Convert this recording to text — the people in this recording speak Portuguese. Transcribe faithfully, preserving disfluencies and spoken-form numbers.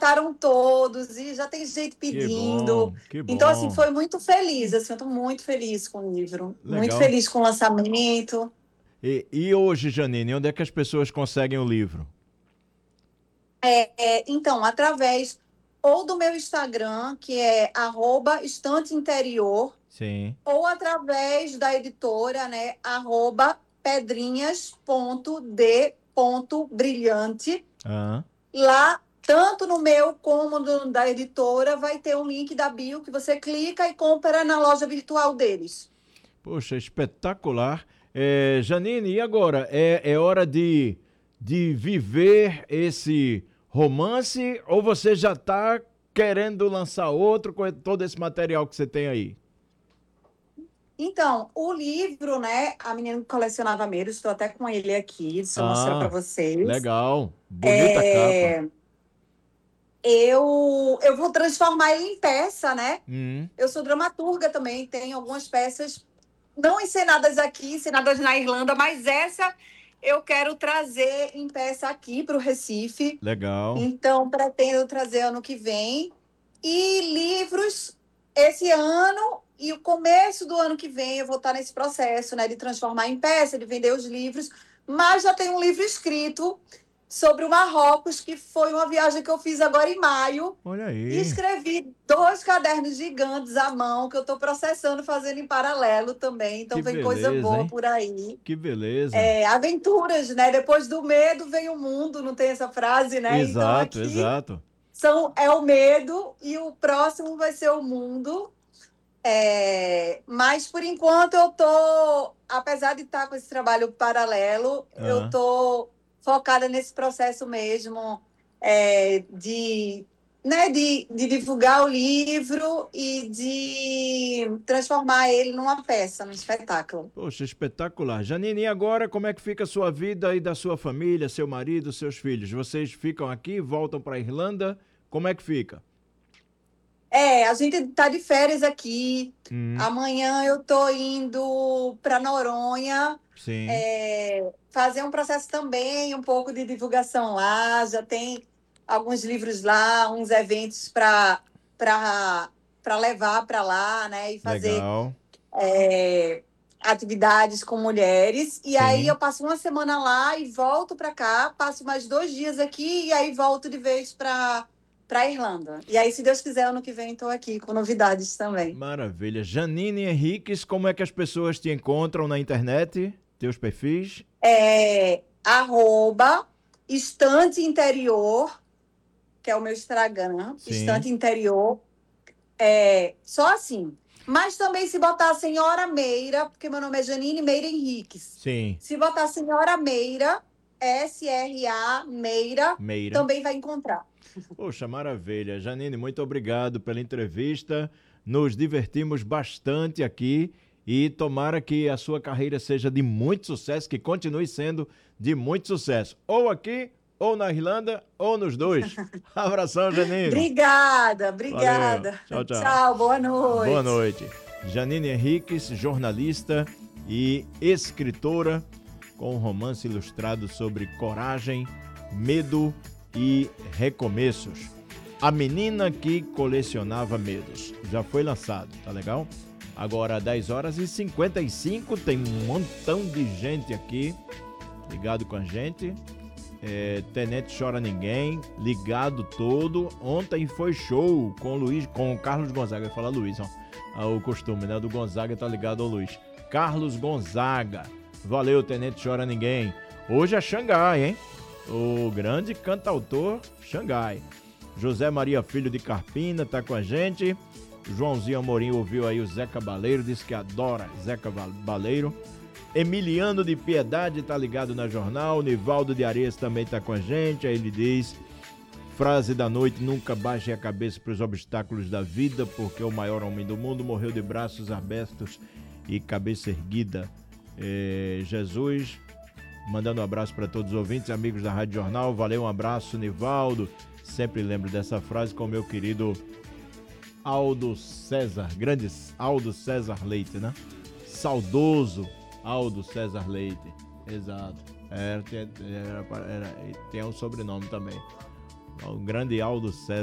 esgotaram todos e já tem gente Que pedindo. bom, que Então, assim, bom. foi muito feliz. Assim, eu estou muito feliz com o livro. Muito Legal. feliz com o lançamento. E, e hoje, Janine, onde é que as pessoas conseguem o livro? É, é, então, através ou do meu Instagram, que é arroba estante interior, Sim. ou através da editora, né, arroba pedrinhas.d.brilhante. Ah. Lá, tanto no meu como no da editora, vai ter um link da bio que você clica e compra na loja virtual deles. Poxa, espetacular. É, Janine, e agora? É, é hora de, de viver esse romance ou você já está querendo lançar outro com todo esse material que você tem aí? Então, o livro, né, A Menina que Colecionava Medos, estou até com ele aqui, deixa eu mostrar para Ah, vocês. legal. Bonita capa. É, eu, eu vou transformar ele em peça, né? Hum, Eu sou dramaturga também, tenho algumas peças não encenadas aqui, encenadas na Irlanda, mas essa eu quero trazer em peça aqui para o Recife. legal. Então, pretendo trazer ano que vem. E livros esse ano e o começo do ano que vem eu vou estar nesse processo, né, de transformar em peça, de vender os livros. Mas já tem um livro escrito sobre o Marrocos, que foi uma viagem que eu fiz agora em maio. Olha E aí. escrevi dois cadernos gigantes à mão, que eu estou processando, fazendo em paralelo também. Que Então, vem coisa beleza, boa hein? por aí. Que beleza. É, aventuras, né? Depois do medo vem o mundo, não tem essa frase, né? Então, Exato, aqui exato. são, é o medo e o próximo vai ser o mundo. É, mas, por enquanto, eu tô, apesar de estar com esse trabalho paralelo, eu Ah. tô focada nesse processo mesmo, é, de, né, de, de divulgar o livro e de transformar ele numa peça, num espetáculo. Poxa, espetacular. Janine, e agora como é que fica a sua vida e da sua família, seu marido, seus filhos? Vocês ficam aqui, voltam para a Irlanda? Como é que fica? É, a gente tá de férias aqui. Hum, Amanhã eu tô indo para Noronha, sim, é, fazer um processo também, um pouco de divulgação lá. Já tem alguns livros lá, uns eventos para para para levar para lá, né? E fazer legal. é, atividades com mulheres. E aí Sim. eu passo uma semana lá e volto para cá, passo mais dois dias aqui e aí volto de vez para para Irlanda. E aí, se Deus quiser, ano que vem estou aqui com novidades também. Maravilha. Janine Henriques, como é que as pessoas te encontram na internet? Teus perfis? É arroba Estante Interior, que é o meu Instagram, Sim. Estante Interior. É só assim. Mas também se botar Senhora Meira, porque meu nome é Janine Meira Henriques. Sim. Se botar Senhora Meira, S R A Meira, Meira. também vai encontrar. Poxa, maravilha. Janine, muito obrigado pela entrevista. Nos divertimos bastante aqui e tomara que a sua carreira seja de muito sucesso, que continue sendo de muito sucesso. Ou aqui, ou na Irlanda, ou nos dois. Abração, Janine. Obrigada, Valeu. obrigada. Tchau, tchau. Tchau, boa Boa noite. noite. Janine Henriques, jornalista e escritora, com um romance ilustrado sobre coragem, medo e recomeços. A Menina que Colecionava Medos. Já foi lançado, tá legal? Agora, dez horas e cinquenta e cinco, tem um montão de gente aqui ligado com a gente. É, Tenente Chora Ninguém, ligado todo. Ontem foi show com o Luiz, com o Carlos Gonzaga. Eu ia falar Luiz, ó. Ah, o costume, né? Do Gonzaga tá ligado ao Luiz. Carlos Gonzaga. Valeu, Tenente Chora Ninguém. Hoje é Xangai, hein? O grande cantautor Xangai. José Maria Filho de Carpina tá com a gente. Joãozinho Amorim ouviu aí o Zé Cabaleiro, disse que adora Zé Cabaleiro. Emiliano de Piedade tá ligado na jornal. Nivaldo de Areias também tá com a gente. Aí ele diz: frase da noite: nunca baixe a cabeça para os obstáculos da vida, porque o maior homem do mundo morreu de braços abertos e cabeça erguida. É, Jesus, mandando um abraço para todos os ouvintes, amigos da Rádio Jornal. Valeu, um abraço, Nivaldo. Sempre lembro dessa frase com o meu querido Aldo César, grande Aldo César Leite, né? Saudoso Aldo César Leite, exato. Era, era, era, tem um sobrenome também. O grande Aldo César.